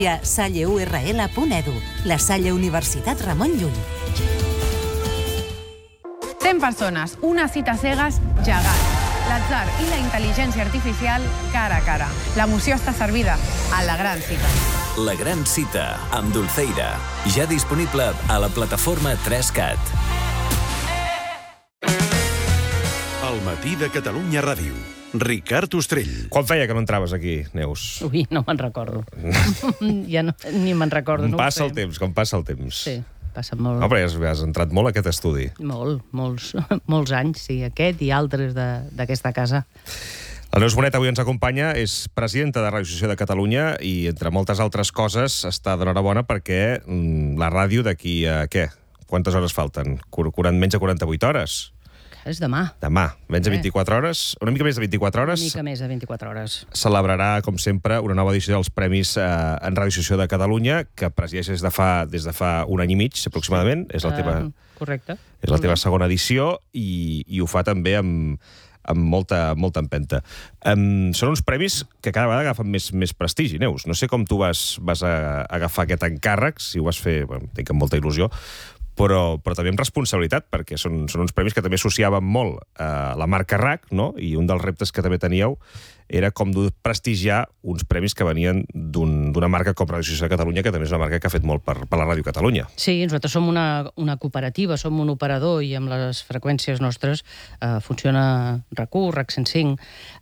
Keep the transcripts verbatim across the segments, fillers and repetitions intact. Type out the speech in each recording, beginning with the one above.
a salle u erre ele punt edu, la Salle Universitat Ramon Llull. cent persones, una cita cegues gegant. L'atzar i la intel·ligència artificial cara a cara. L'emoció està servida a La Gran Cita. La Gran Cita, amb Dulceira. Ja disponible a la plataforma tres cat. El matí de Catalunya Ràdio. Ricard Ostrell. Quan feia que no entraves aquí, Neus? Ui, no me'n recordo. Ja no, ni me'n recordo. Com no passa el temps, com passa el temps. Sí, passa molt. No, però has, has entrat molt a aquest estudi. Molt, molts, molts anys, sí, aquest i altres d'aquesta casa. La Neus Bonet avui ens acompanya, és presidenta de Ràdio Associació de Catalunya i, entre moltes altres coses, està d'enhorabona perquè mm, la ràdio d'aquí a què? Quantes hores falten? quaranta, menys de quaranta-vuit hores? És demà. Demà, menys de vint-i-quatre hores, una mica més de vint-i-quatre hores. Una mica més de vint-i-quatre hores. Celebrarà, com sempre, una nova edició dels Premis eh, en Ràdio Associació de Catalunya, que presideix des de fa, des de fa un any i mig, aproximadament. És la teva, uh, correcte. És la teva segona edició i, i ho fa també amb, amb molta, molta empenta. Um, són uns premis que cada vegada agafen més, més prestigi, Neus. No sé com tu vas, vas a, a agafar aquest encàrrec, si ho vas fer, bueno, entenc amb molta il·lusió, però, però també amb responsabilitat, perquè són, són uns premis que també associaven molt a la marca R A C, no? I un dels reptes que també teníeu era com de prestigiar uns premis que venien d'una un, marca com Ràdio Associació de Catalunya, que també és una marca que ha fet molt per, per la Ràdio Catalunya. Sí, nosaltres som una, una cooperativa, som un operador i amb les freqüències nostres eh, funciona R A C u, R A C cent cinc,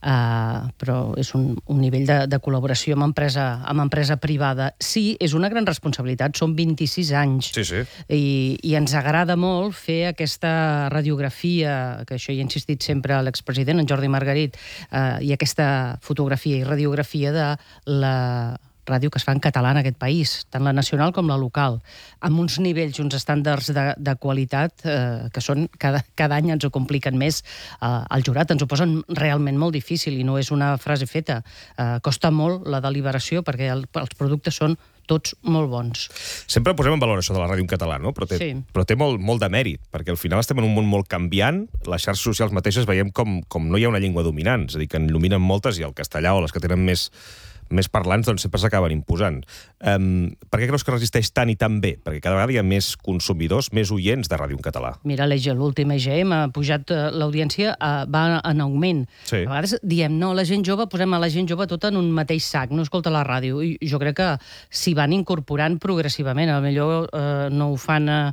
eh, però és un, un nivell de, de col·laboració amb empresa, amb empresa privada. Sí, és una gran responsabilitat, són vint-i-sis anys. Sí, sí. I, i ens agrada molt fer aquesta radiografia, que això hi ha insistit sempre l'expresident, en Jordi Margarit, eh, i aquesta fotografia i radiografia de la ràdio que es fa en català en aquest país, tant la nacional com la local, amb uns nivells, uns estàndards de, de qualitat eh, que són, cada, cada any ens ho compliquen més. Eh, el jurat ens ho posen realment molt difícil i no és una frase feta. Eh, costa molt la deliberació perquè el, els productes són tots molt bons. Sempre posem en valor això de la ràdio en català, no? Però té, sí. però té molt, molt de mèrit, perquè al final estem en un món molt canviant, les xarxes socials mateixes veiem com, com no hi ha una llengua dominant, és a dir, que en il·luminen moltes i el castellà o les que tenen més, més parlants doncs sempre s'acaben imposant. Um, per què creus que resisteix tant i tan bé? Perquè cada vegada hi ha més consumidors, més oients de ràdio en català. Mira, l'últim E G M ha pujat l'audiència, va en augment. Sí. A vegades diem, no, la gent jove, posem a la gent jove tota en un mateix sac, no escolta la ràdio. I jo crec que s'hi van incorporant progressivament. A lo millor eh, no ho fan eh,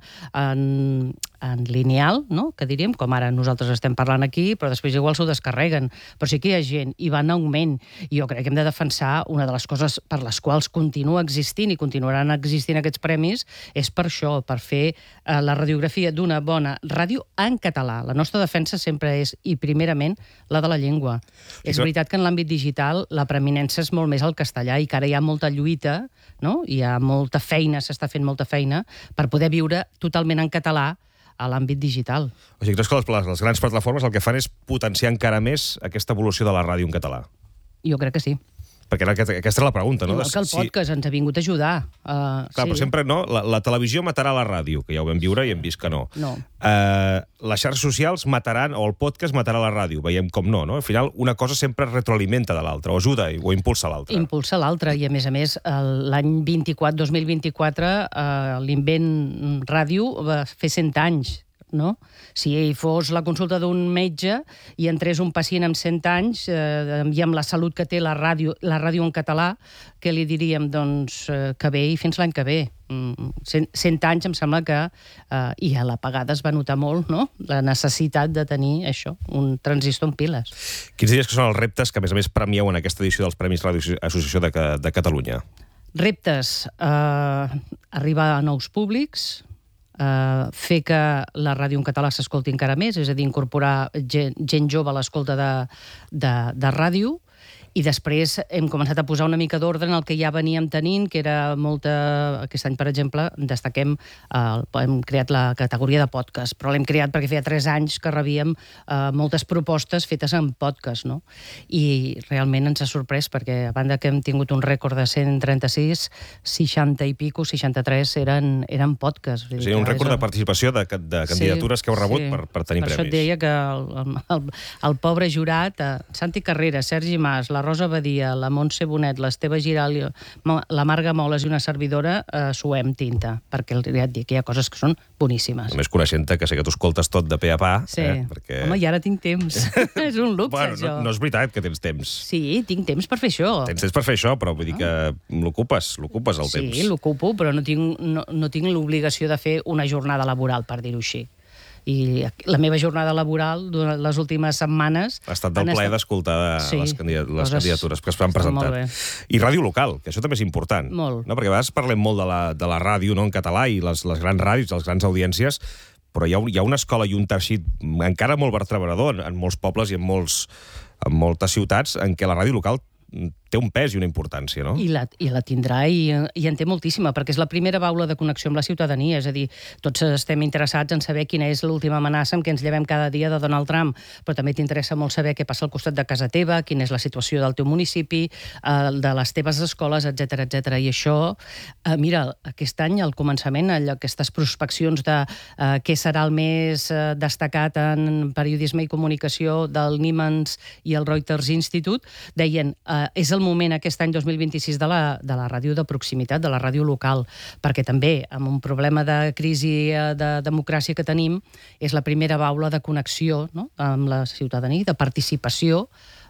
en, en lineal, no? Que diríem, com ara nosaltres estem parlant aquí, però després igual s'ho descarreguen. Però sí que hi ha gent, i va en augment. I jo crec que hem de defensar una de les coses per les quals continua existint i continuaran existint aquests premis és per això, per fer eh, la radiografia d'una bona ràdio en català. La nostra defensa sempre és, i primerament, la de la llengua. I és veritat que en l'àmbit digital la preeminència és molt més el castellà i que ara hi ha molta lluita, no? Hi ha molta feina, s'està fent molta feina per poder viure totalment en català a l'àmbit digital. O sigui, creus que les, les grans plataformes el que fan és potenciar encara més aquesta evolució de la ràdio en català? Jo crec que sí. Perquè aquesta és la pregunta, no? Igual que el podcast ens ha vingut a ajudar. Uh, Clar, sí. però sempre, no? La, la televisió matarà la ràdio, que ja ho vam viure i hem vist que no. No. Uh, les xarxes socials mataran, o el podcast matarà la ràdio. Veiem com no, no? Al final, una cosa sempre retroalimenta de l'altra, o ajuda, o impulsa l'altra. Impulsa l'altra, i a més a més, l'any vint-i-quatre, dos mil vint-i-quatre, uh, l'invent ràdio va fer cent anys. No? Si fos la consulta d'un metge i entrés un pacient amb cent anys eh, i amb la salut que té la ràdio, la ràdio en català, què li diríem? Doncs eh, que bé i fins l'any que ve. Mm, cent, cent anys em sembla que, eh, i a la pagada es va notar molt, no? La necessitat de tenir això, un transistor amb piles. Quins diries que són els reptes que, a més a més, premieu en aquesta edició dels Premis Ràdio Associació de, de Catalunya? Reptes, eh, arribar a nous públics, Uh, fer que la ràdio en català s'escolti encara més, és a dir, incorporar gent, gent jove a l'escolta de, de, de ràdio, i després hem començat a posar una mica d'ordre en el que ja veníem tenint, que era molta... Aquest any, per exemple, destaquem, eh, hem creat la categoria de podcast, però l'hem creat perquè feia tres anys que rebíem eh, moltes propostes fetes en podcast, no? I realment ens ha sorprès, perquè a banda que hem tingut un rècord de cent trenta-sis, seixanta i pico, seixanta-tres eren, eren podcast. O sigui, un rècord de participació de, de candidatures sí, que heu rebut sí. per, per tenir per premis. Per això et deia que el, el, el pobre jurat, eh, Santi Carrera, Sergi Mas, la Rosa Badia, la Montse Bonet, l'Esteve Giral, la Marga Moles i una servidora eh, suem tinta, perquè ja et dic que hi ha coses que són boníssimes. Només coneixent-te, que sé que tu escoltes tot de pe a pa. Sí. Eh, perquè... Home, i ara tinc temps. És un luxe, bueno, això. no, no és veritat que tens temps. Sí, tinc temps per fer això. Tens temps per fer això, però vull dir que l'ocupes, l'ocupes el sí, temps. Sí, l'ocupo, però no tinc, no, no tinc l'obligació de fer una jornada laboral, per dir-ho així. I la meva jornada laboral durant les últimes setmanes... Ha estat del plaer d'escoltar sí, les, candidat les candidatures que es han presentat. I ràdio local, que això també és important. Molt. No? Perquè a vegades parlem molt de la, de la ràdio, no?, en català, i les, les grans ràdios, les grans audiències, però hi ha, hi ha una escola i un teixit encara molt vertebrador en, en molts pobles i en, molts, en moltes ciutats en què la ràdio local té un pes i una importància, no? I la, i la tindrà, i, i en té moltíssima, perquè és la primera baula de connexió amb la ciutadania. És a dir, tots estem interessats en saber quina és l'última amenaça amb què ens llevem cada dia de Donald Trump, però també t'interessa molt saber què passa al costat de casa teva, quina és la situació del teu municipi, eh, de les teves escoles, etcètera, etcètera. I això, eh, mira, aquest any, al començament, allò, aquestes prospeccions de eh, què serà el més eh, destacat en periodisme i comunicació del Niemans i el Reuters Institute, deien, eh, és el moment aquest any dos mil vint-i-sis de la, de la ràdio de proximitat, de la ràdio local, perquè també, amb un problema de crisi de democràcia que tenim, és la primera baula de connexió, no?, amb la ciutadania, de participació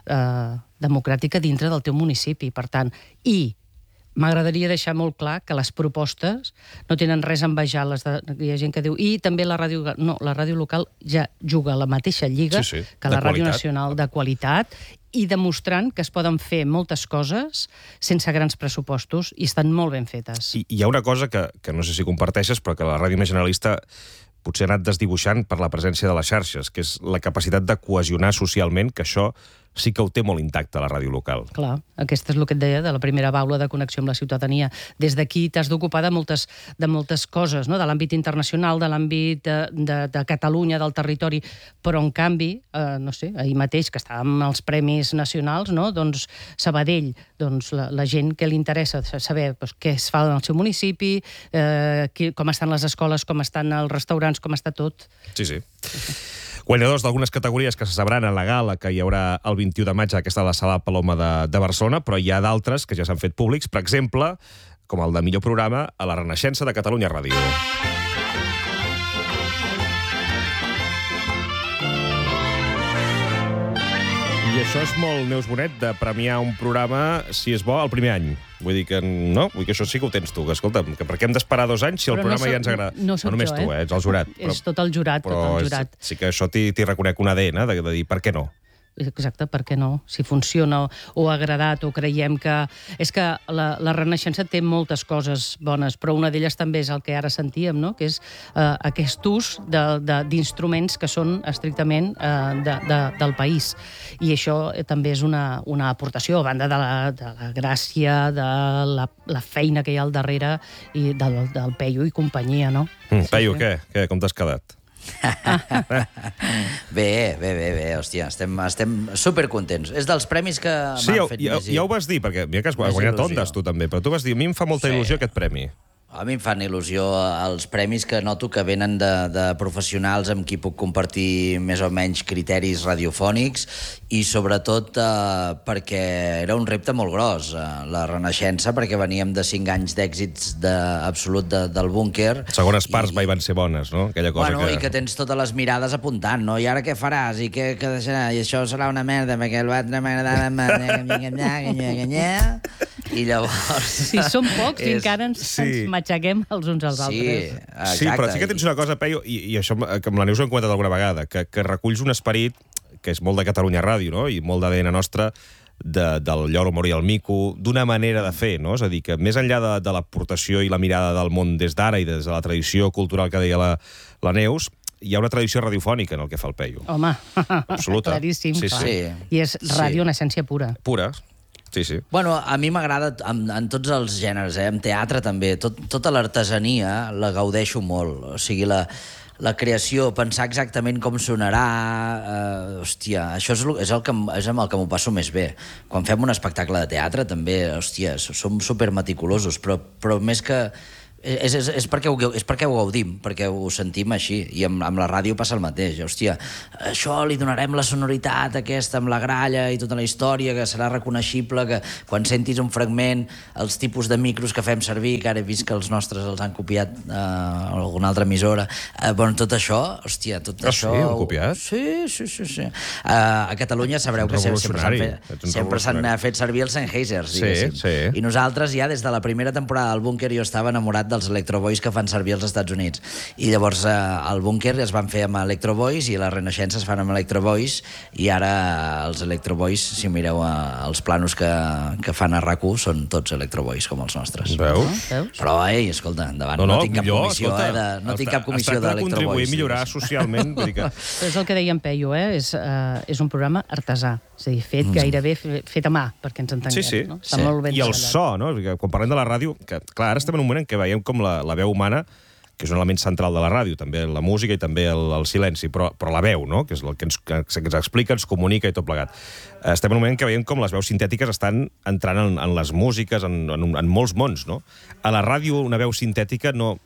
eh, democràtica dintre del teu municipi. Per tant, i m'agradaria deixar molt clar que les propostes no tenen res a envejar. Les de, hi ha gent que diu, i també la ràdio... No, la ràdio local ja juga a la mateixa lliga sí, sí, que la ràdio nacional, de qualitat, i demostrant que es poden fer moltes coses sense grans pressupostos i estan molt ben fetes. I hi ha una cosa que, que no sé si comparteixes, però que la ràdio més generalista potser ha anat desdibuixant per la presència de les xarxes, que és la capacitat de cohesionar socialment, que això sí que ho té molt intacte, la ràdio local. Clar, aquesta és el que et deia, de la primera baula de connexió amb la ciutadania. Des d'aquí t'has d'ocupar de moltes, de moltes coses, no?, de l'àmbit internacional, de l'àmbit de, de, de Catalunya, del territori, però en canvi, eh, no sé, ahir mateix, que estàvem als Premis Nacionals, no?, doncs Sabadell, doncs la, la gent que li interessa saber doncs, què es fa en el seu municipi, eh, qui, com estan les escoles, com estan els restaurants, com està tot. Sí, sí. Guanyadors d'algunes categories que se sabran en la gala que hi haurà el vint-i-u de maig a aquesta de la Sala Paloma de, de Barcelona, però hi ha d'altres que ja s'han fet públics, per exemple, com el de millor programa a la Renaixença de Catalunya Ràdio. I això és molt, Neus Bonet, de premiar un programa, si és bo, el primer any. Vull dir que no, vull dir que això sí que ho tens tu, que escolta'm, que per què hem d'esperar dos anys si el però programa no soc, ja ens agrada? No soc no només jo, tu, eh? eh? Ets el jurat. Però, és tot el jurat, però tot el jurat. És, sí que això t'hi reconec un A D N, de, de dir per què no. Exacte, per què no? Si funciona o ha agradat o creiem que... És que la, la Renaixença té moltes coses bones, però una d'elles també és el que ara sentíem, no?, que és eh, aquest ús d'instruments que són estrictament eh, de, de, del país. I això eh, també és una, una aportació, a banda de la, de la gràcia, de la, la feina que hi ha al darrere i del, del Peyu i companyia, no? Mm, Peyu, sí, què? què? Com t'has quedat? bé, bé, bé, bé, hòstia, estem, estem supercontents. És dels premis que sí, m'han ja, fet ja, més... Ja ho vas dir, perquè mira que has guanyat Ondes tu també, però tu vas dir, a mi em fa molta Sí. il·lusió aquest premi. A mi em fan il·lusió els premis que noto que venen de, de professionals amb qui puc compartir més o menys criteris radiofònics i sobretot eh, perquè era un repte molt gros, eh, la Renaixença, perquè veníem de cinc anys d'èxits de, absolut de, del búnquer. Segones parts i, mai van ser bones, no? Aquella cosa bueno, que... i que tens totes les mirades apuntant, no? I ara què faràs? I què, què deixarà? I això serà una merda, perquè el l'altre m'agradava... I llavors... Si som pocs i és... encara ens, sí. ens matxaquem els uns als Sí, altres. exacte. Sí, però sí que tens una cosa, Peyu, i, i això que amb la Neus ho hem comentat alguna vegada, que, que reculls un esperit que és molt de Catalunya Ràdio, no?, i molt d'A D N nostra, de, del Lloro Moro i el Mico, d'una manera de fer, no? És a dir, que més enllà de, de l'aportació i la mirada del món des d'ara i des de la tradició cultural que deia la, la Neus, hi ha una tradició radiofònica en el que fa el Peyu. Home, absoluta. claríssim. Sí, clar. sí. I és ràdio en essència pura. Pura. Sí, sí. Bueno, a mi m'agrada en, en tots els gèneres, eh? En teatre també. Tot, tota l'artesania la gaudeixo molt. O sigui, la, la creació, pensar exactament com sonarà... Eh, hòstia, això és, és, el que, és amb el que m'ho passo més bé. Quan fem un espectacle de teatre també, hòstia, som supermeticulosos, però, però més que És, és, és, perquè ho, és perquè ho gaudim, perquè ho sentim així, i amb, amb la ràdio passa el mateix. Hòstia, això li donarem la sonoritat aquesta amb la gralla i tota la història, que serà reconeixible, que quan sentis un fragment, els tipus de micros que fem servir, que ara he vist que els nostres els han copiat a uh, alguna altra emissora, uh, bueno, tot això, hòstia, tot oh, això... Sí, ho han copiat? Sí, sí, sí. sí. Uh, a Catalunya sabreu que sempre s'han fet, sempre s'han fet servir els Sennheisers, diguéssim. Sí, sí. I nosaltres ja des de la primera temporada del Búnquer jo estava enamorat dels Electro Boys que fan servir als Estats Units. I llavors eh, el Búnquer es van fer amb Electro Boys i la Renaixença es fan amb Electro Boys, i ara els Electro Boys, si mireu eh, els planos que, que fan a RAC u, són tots Electro Boys com els nostres. Veus? Veus? Però, ei, escolta, endavant, No, no, no, no tinc cap millor, comissió, escolta, eh, de, no tinc cap comissió d'Electro Boys. Es tracta de contribuir, millorar socialment. Vull dir que... Però és el que deia en Peyu, eh? És, uh, és un programa artesà, és a dir, fet mm. gairebé fet a mà, perquè ens entenguem. Sí, sí. No? Està Sí. molt ben I el treballat. so, no? Quan parlem de la ràdio, que, clar, ara estem en un moment en què veiem com la, la veu humana, que és un element central de la ràdio, també la música i també el, el silenci, però, però la veu, no? Que és el que ens, que ens explica, ens comunica i tot plegat. Estem en un moment en què veiem com les veus sintètiques estan entrant en, en les músiques, en, en, en molts mons, no? A la ràdio una veu sintètica no...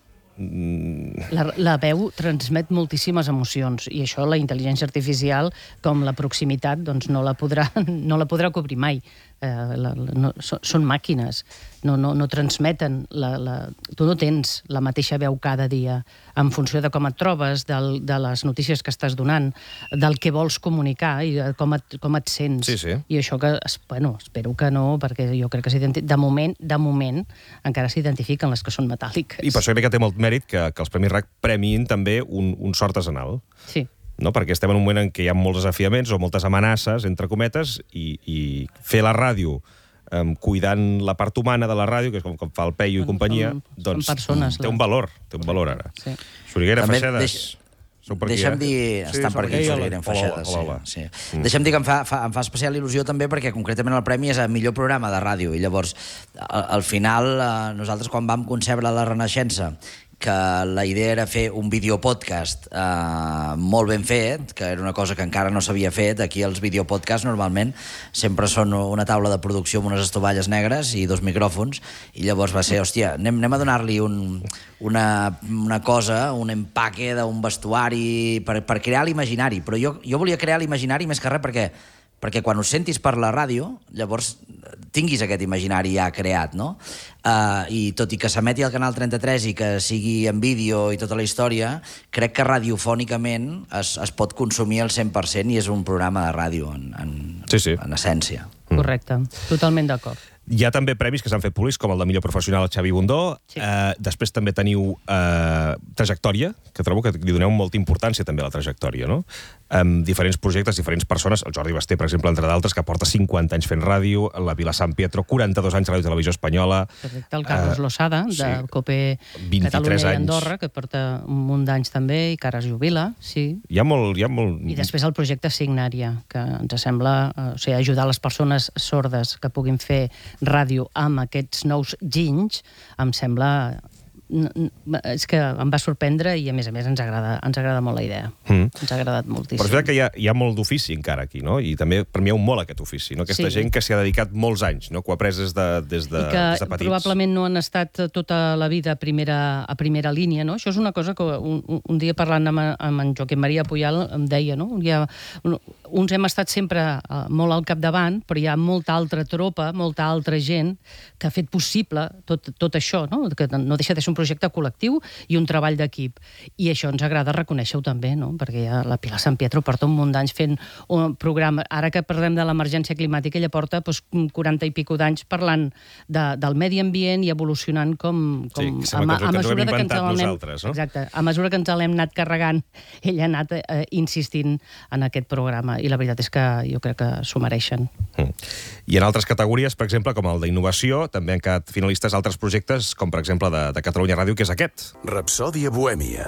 La, la veu transmet moltíssimes emocions i això la intel·ligència artificial, com la proximitat, doncs no la podrà, no la podrà cobrir mai. Eh, la, la, no, so, són màquines, no, no, no transmeten. La, la, tu no tens la mateixa veu cada dia en funció de com et trobes, del, de les notícies que estàs donant, del que vols comunicar i de com et, com et sents. Sí, sí. I això que, bueno, espero que no, perquè jo crec que s'identi- de moment, de moment, encara s'identifiquen les que són metàl·liques. I per això crec que té molt mèrit que, que els Premis RAC premiïn també un, un so artesanal. Sí. No? Perquè estem en un moment en què hi ha molts desafiaments o moltes amenaces, entre cometes, i, i fer la ràdio um, cuidant la part humana de la ràdio, que és com, com fa el Peyu i Són- companyia, són- són doncs persones, té les- un valor, té un valor ara. Sí. Soriguera, També Feixedes... deix- Sou per aquí, Deixa'm eh? dir... Sí, Estan per som aquí, aquí. Soriguera, en Hola, Feixedes. hola, hola. Sí, sí. Mm. Deixa'm dir que em fa, fa, em fa especial il·lusió també perquè concretament el premi és el millor programa de ràdio i llavors al, al final eh, nosaltres quan vam concebre la Renaixença, que la idea era fer un videopodcast eh, molt ben fet, que era una cosa que encara no s'havia fet. Aquí els videopodcasts normalment sempre són una taula de producció amb unes estovalles negres i dos micròfons, i llavors va ser, hòstia, anem, anem a donar-li un, una, una cosa, un empaque d'un vestuari per, per crear l'imaginari. Però jo, jo volia crear l'imaginari més que res perquè perquè quan ho sentis per la ràdio, llavors tinguis aquest imaginari ja creat, no? Uh, I tot i que s'emeti al Canal trenta-tres i que sigui en vídeo i tota la història, crec que radiofònicament es, es pot consumir al cent per cent i és un programa de ràdio en, en, Sí, sí. en essència. Correcte, totalment d'acord. Hi ha també premis que s'han fet públics, com el de millor professional Xavi Bundó. Sí. Eh, després també teniu eh, trajectòria, que trobo que li doneu molta importància també a la trajectòria, no? Amb diferents projectes, diferents persones. El Jordi Basté, per exemple, entre d'altres, que porta cinquanta anys fent ràdio, la Vila Sant Pietro, quaranta-dos anys a Ràdio Televisió Espanyola. Correcte, el Carlos Eh, Losada, de sí. COPE vint-i-tres Catalunya i anys. Andorra, que porta un munt d'anys també, i que ara es jubila, sí. Hi ha molt... Hi ha molt... I després el projecte Signària, que ens sembla, eh, o sigui, ajudar les persones sordes que puguin fer ràdio amb aquests nous ginys, em sembla... n- n- És que em va sorprendre i, a més a més, ens agrada, ens agrada molt la idea. Mm. Ens ha agradat moltíssim. Però és veritat que hi ha, hi ha molt d'ofici encara aquí, no? I també premieu molt aquest ofici, no? Aquesta Sí. gent que s'hi ha dedicat molts anys, no? Que ho ha après des de, des de, I que des de petits. probablement no han estat tota la vida a primera, a primera línia, no? Això és una cosa que un, un- un dia parlant amb, amb en Joaquim Maria Puyal em deia, no? Hi ha, un, uns hem estat sempre uh, molt al capdavant, però hi ha molta altra tropa, molta altra gent que ha fet possible tot, tot això, no? Que no deixa de ser un projecte col·lectiu i un treball d'equip. I això ens agrada reconèixer-ho també, no? Perquè ja la Pilar Sant Pietro porta un munt d'anys fent un programa. Ara que parlem de l'emergència climàtica, ella porta doncs, quaranta i pico d'anys parlant de, del medi ambient i evolucionant com... com Sí, que sembla que ens ho- que ens ho hem inventat nosaltres, no? Exacte. A mesura que ens l'hem anat carregant, ella ha anat eh, insistint en aquest programa. I la veritat és que jo crec que s'ho mereixen. Mm. I en altres categories, per exemple, com el d'innovació, també han quedat finalistes altres projectes, com per exemple de, de Catalunya Ràdio, que és aquest, Rapsòdia Bohèmia.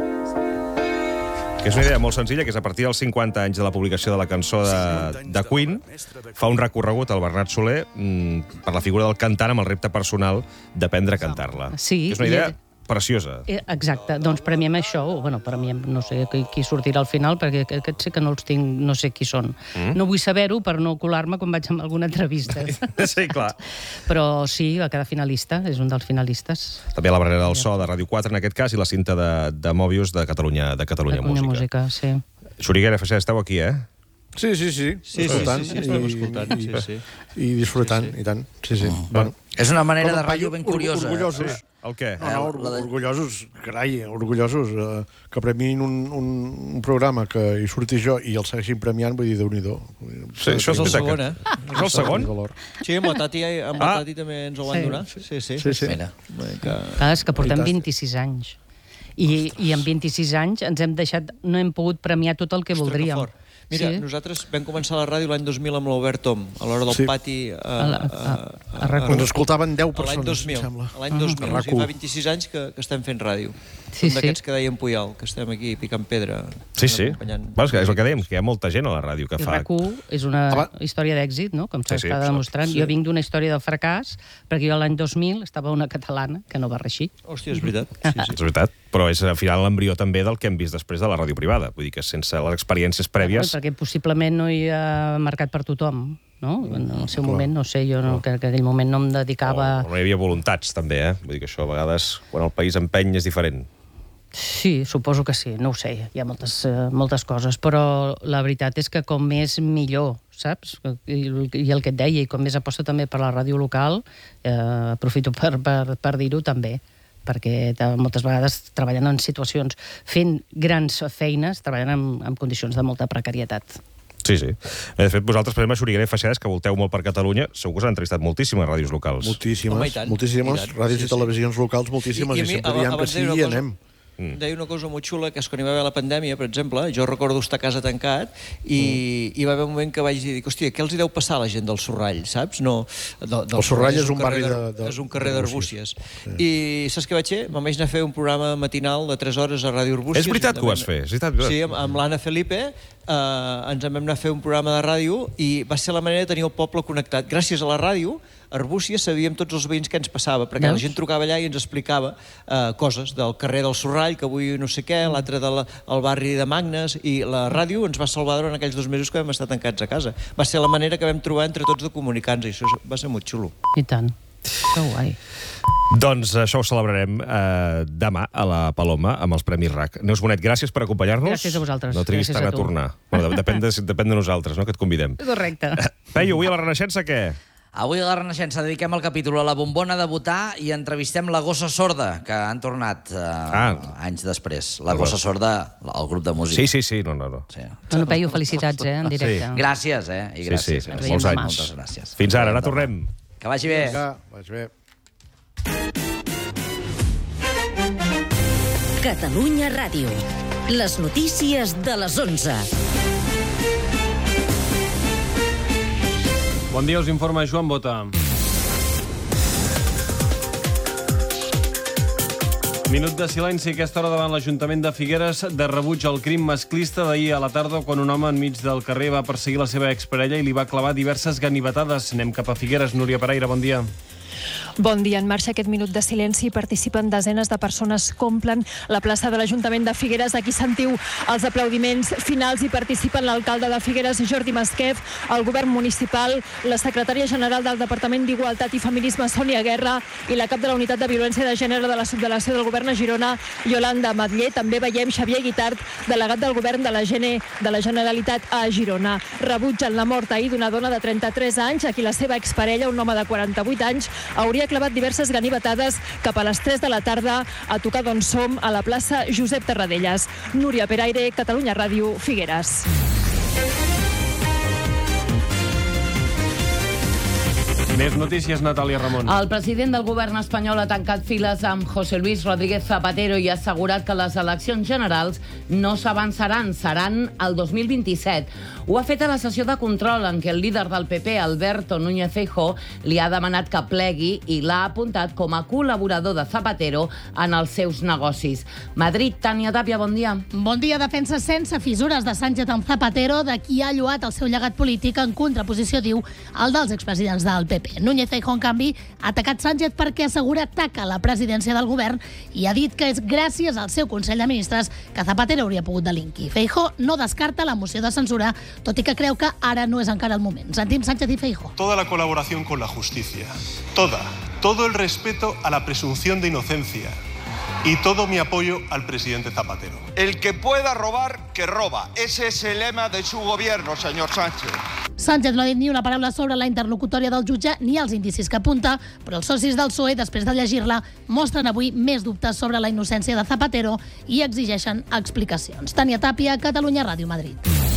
que és una idea molt senzilla, que és a partir dels cinquanta anys de la publicació de la cançó de, de Queen, fa un recorregut al Bernat Soler mm, per la figura del cantant amb el repte personal d'aprendre a cantar-la. Sí, Que és una i idea és- preciosa. Eh, Exacte, doncs premiem això, o, bueno, premiem, no sé qui, qui sortirà al final, perquè aquests sí que no els tinc, no sé qui són. Mm. No vull saber-ho per no colar-me quan vaig amb alguna entrevista. Sí, clar. Però sí, va quedar finalista, és un dels finalistes. També la barrera del so de Ràdio quatre, en aquest cas, i la cinta de, de Mobius de Catalunya, de Catalunya, Catalunya Música. Música, sí. Xuriguera, F C, esteu aquí, eh? Sí, sí, sí. Sí, sí, sí, sí, estem escoltant, sí, sí. I disfrutant, i tant. Sí, sí. Bueno. És una manera Com a de ràdio paio, ben curiosa. orgullosos. Sí. El què? No, no, or orgullosos, carai, orgullosos, eh, que premiïn un, un, un programa que hi surti jo i el segueixin premiant, vull dir, Déu-n'hi-do. Sí, això és el segon, eh? És el segon? Sí, amb la Tati, amb la Ah. Tati també ens ho van Sí. donar. Sí, sí. Sí, sí. Mira. Que... Clar, és que portem Fantàstic. vint-i-sis anys. I, I en vint-i-sis anys ens hem deixat, no hem pogut premiar tot el que Ostres, voldríem. que fort. Mira, Sí. nosaltres vam començar la ràdio l'any dos mil amb l'Albert Tom, a l'hora del Sí. pati... A, A la- a- a RAC u. Ens escoltaven deu L'any persones, dos mil, em sembla. l'any dos mil, Ah. o sigui, fa vint-i-sis anys que, que estem fent ràdio. Sí, Som d'aquests sí. que deien Puyal, que estem aquí picant pedra. Sí, sí. acompanyant. Bueno, és, que és el que dèiem, que hi ha molta gent a la ràdio que I fa... RAC u és una Aba- història d'èxit, no? Com Sí, sí, s'està demostrant. sí. Jo vinc d'una història de fracàs, perquè jo l'any dos mil estava una catalana que no va reeixir. Hòstia, és veritat. Sí, sí. És veritat, però és al final l'embrió també del que hem vist després de la ràdio privada. Vull dir que sense les experiències prèvies... Perquè possiblement no hi ha mercat per tothom, no? En el seu moment, no sé, jo no, que, que en aquell moment no em dedicava... O no hi havia voluntats, també, eh? Vull dir que això a vegades, quan el país empeny, és diferent. Sí, suposo que sí, no ho sé, hi ha moltes, eh, moltes coses, però la veritat és que com més millor, saps? I, i el que et deia, i com més aposta també per la ràdio local, eh, aprofito per, per, per dir-ho també, perquè te- moltes vegades treballant en situacions, fent grans feines, treballant en, en condicions de molta precarietat. Sí, sí. De fet, vosaltres, per exemple, Xuriguera i Feixades, que volteu molt per Catalunya, segur que us han entrevistat moltíssimes ràdios locals. Moltíssimes, Home, i tant, moltíssimes i tant. ràdios Sí, i sí. televisions locals, moltíssimes, i, a mi, sempre diem que abans sí deia una i cosa- anem. Mm. Deia una cosa molt xula, que és quan hi va haver la pandèmia, per exemple, jo recordo estar a casa tancat i Mm. hi va haver un moment que vaig dir, hòstia, què els hi deu passar a la gent del Sorrall, saps? No, de, del El Sorrall és un carrer barri d'Ar- de- de- És un carrer d'Arbúcies. d'Arbúcies. I saps què vaig fer? Me'n vaig anar a fer un programa matinal de tres hores a Ràdio Arbúcies. És veritat que ho vas fer, és veritat. Sí, amb, amb l'Anna Felipe eh, ens en vam anar a fer un programa de ràdio i va ser la manera de tenir el poble connectat. Gràcies a la ràdio, a Arbúcies sabíem tots els veïns què ens passava, perquè Veus? la gent trucava allà i ens explicava eh, coses del carrer del Sorrall, que avui no sé què, l'altre del el barri de Magnes, i la ràdio ens va salvar durant aquells dos mesos que vam estar tancats a casa. Va ser la manera que vam trobar entre tots de comunicar-nos, i això va ser molt xulo. I tant. Que guai. Doncs això ho celebrarem eh, demà a la Paloma amb els Premis R A C. Neus Bonet, gràcies per acompanyar-nos. Gràcies a vosaltres. No triguis Gràcies tant a a, tu. tornar. Bueno, depèn, de, depèn de nosaltres, no?, que et convidem. Correcte. Peyu, avui a la Renaixença què? Avui a la Renaixença dediquem el capítol a la bombona de votar i entrevistem la Gossa Sorda, que han tornat eh, Ah. anys després. La Gossa Sorda, el grup de música. Sí, sí, sí, no, no, no. Sí. Bueno, Peyu, felicitats, eh, en directe. Sí. Gràcies, eh? I Sí, gràcies. sí, gràcies. molts anys. Moltes gràcies. Fins ara, ara tornem. Que vagi bé. Vinga, vaig bé. Catalunya Ràdio. Les notícies de les onze. Bon dia, us informa Joan Bota. Minut de silenci a aquesta hora davant l'Ajuntament de Figueres de rebuig al crim masclista d'ahir a la tarda, quan un home enmig del carrer va perseguir la seva exparella i li va clavar diverses ganivetades. Anem cap a Figueres. Núria Pereira, bon dia. Bon dia. En marxa aquest minut de silenci. Participen desenes de persones que omplen la plaça de l'Ajuntament de Figueres. Aquí sentiu els aplaudiments finals i participen l'alcalde de Figueres, Jordi Masquef, el govern municipal, la secretària general del Departament d'Igualtat i Feminisme, Sònia Guerra, i la cap de la Unitat de Violència de Gènere de la subdelegació del govern a Girona, Yolanda Matller. També veiem Xavier Guitart, delegat del govern de la Gene de la Generalitat a Girona. Rebutgen la mort ahir d'una dona de trenta-tres anys, a qui la seva exparella, un home de quaranta-vuit anys, hauria clavat diverses ganivetades cap a les tres de la tarda a tocar d'on som, a la plaça Josep Tarradellas. Núria Peraire, Catalunya Ràdio, Figueres. Més notícies, Natàlia Ramon. El president del govern espanyol ha tancat files amb José Luis Rodríguez Zapatero i ha assegurat que les eleccions generals no s'avançaran, seran el dos mil vint-i-set. Ho ha fet a la sessió de control en què el líder del P P, Alberto Núñez Feijóo, li ha demanat que plegui i l'ha apuntat com a col·laborador de Zapatero en els seus negocis. Madrid, Tània Tàpia, bon dia. Bon dia. Defensa sense fissures de Sánchez amb Zapatero, de qui ha lloat el seu llegat polític en contraposició, diu, al dels expresidents del P P. bé. Núñez Feijóo, en canvi, ha atacat Sánchez perquè assegura ataca la presidència del govern i ha dit que és gràcies al seu Consell de Ministres que Zapatero hauria pogut delinquir. Feijóo no descarta la moció de censura, tot i que creu que ara no és encara el moment. Sentim Sánchez i Feijóo. Toda la colaboración con la justicia, toda, todo el respeto a la presunción de inocencia y todo mi apoyo al presidente Zapatero. El que pueda robar, que roba. Ese es el lema de su gobierno, señor Sánchez. Sánchez no ha dit ni una paraula sobre la interlocutòria del jutge ni els indicis que apunta, però els socis del P S O E, després de llegir-la, mostren avui més dubtes sobre la innocència de Zapatero i exigeixen explicacions. Tània Tàpia, Catalunya Ràdio, Madrid.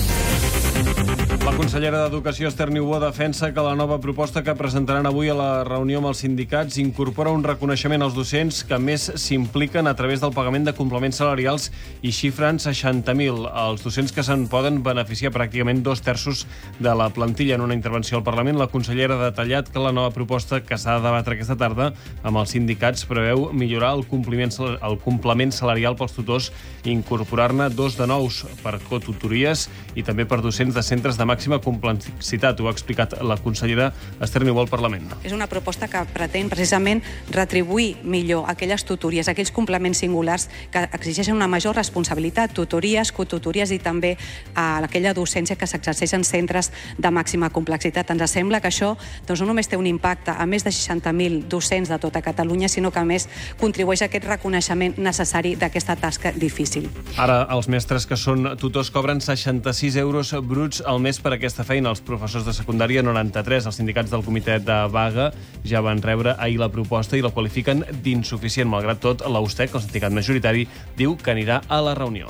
La consellera d'Educació, Esther Niubó, defensa que la nova proposta que presentaran avui a la reunió amb els sindicats incorpora un reconeixement als docents que més s'impliquen a través del pagament de complements salarials i xifren seixanta mil. Els docents que se'n poden beneficiar pràcticament dos terços de la plantilla. En una intervenció al Parlament, la consellera ha detallat que la nova proposta que s'ha de debatre aquesta tarda amb els sindicats preveu millorar el compliment, el complement salarial pels tutors i incorporar-ne dos de nous per cotutories i també per docents de centres de màxima complexitat. Ho ha explicat la consellera Esther Niubó al Parlament. És una proposta que pretén precisament retribuir millor aquelles tutories, aquells complements singulars que exigeixen una major responsabilitat, tutories, cotutories i també a aquella docència que s'exerceix en centres de màxima complexitat. Ens sembla que això doncs, no només té un impacte a més de seixanta mil docents de tota Catalunya, sinó que a més contribueix a aquest reconeixement necessari d'aquesta tasca difícil. Ara, els mestres que són tutors cobren seixanta-sis euros bruts al mes per aquesta feina. Els professors de secundària, noranta-tres. Els sindicats del comitè de vaga ja van rebre ahir la proposta i la qualifiquen d'insuficient. Malgrat tot, l'A U S T E C, el sindicat majoritari, diu que anirà a la reunió.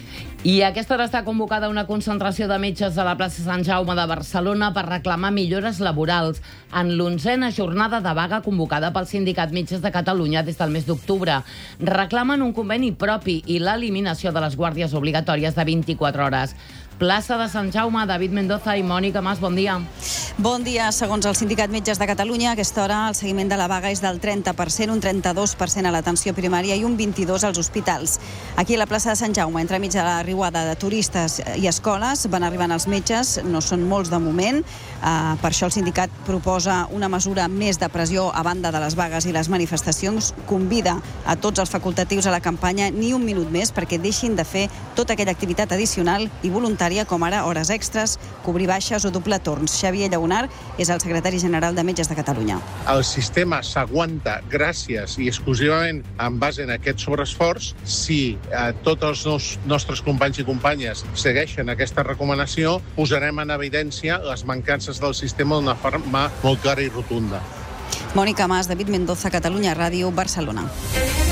I a aquesta hora està convocada una concentració de metges a la plaça Sant Jaume de Barcelona per reclamar millores laborals en l'onzena jornada de vaga convocada pel Sindicat Metges de Catalunya des del mes d'octubre. Reclamen un conveni propi i l'eliminació de les guàrdies obligatòries de vint-i-quatre hores. Plaça de Sant Jaume, David Mendoza i Mònica Mas, bon dia. Bon dia. Segons el Sindicat Metges de Catalunya, a aquesta hora el seguiment de la vaga és del trenta per cent, un trenta-dos per cent a l'atenció primària i un vint-i-dos als hospitals. Aquí a la plaça de Sant Jaume, entremig de la riuada de turistes i escoles, van arribant els metges, no són molts de moment. Uh, per això el sindicat proposa una mesura més de pressió a banda de les vagues i les manifestacions. Convida a tots els facultatius a la campanya ni un minut més perquè deixin de fer tota aquella activitat addicional i voluntària com ara hores extres, cobrir baixes o doble torns. Xavier Llaunar és el secretari general de Metges de Catalunya. El sistema s'aguanta gràcies i exclusivament en base en aquest sobreesforç. Si eh, tots els nos, nostres companys i companyes segueixen aquesta recomanació, posarem en evidència les mancances del sistema d'una forma molt clara i rotunda. Mònica Mas, David Mendoza, Catalunya Ràdio, Barcelona.